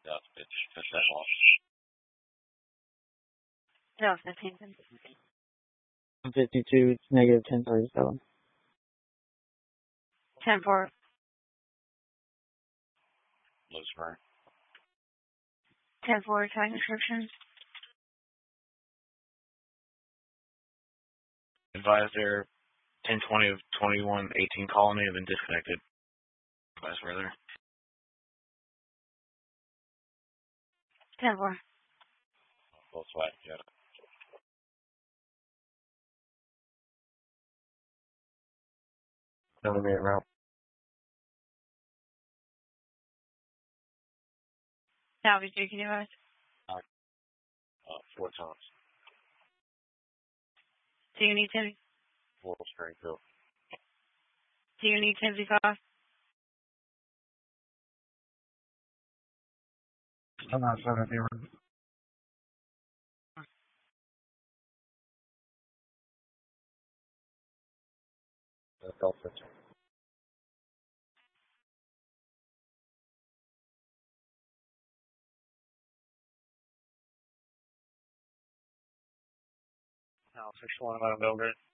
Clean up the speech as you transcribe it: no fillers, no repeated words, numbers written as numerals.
It's that long. No, 15. 52, it's negative 1037. 10-4. Lucifer. 10-4, time description. Advise their 1020 of 2118 colony have been disconnected. Advise further. 10-4. Full swag, yeah. Minute route. Now, can you advise? 4 times. Do you need 10? Full strength field. Do you need 10-5? I'm not sure if you were. Delta 15. Now, 6-1 about a builder.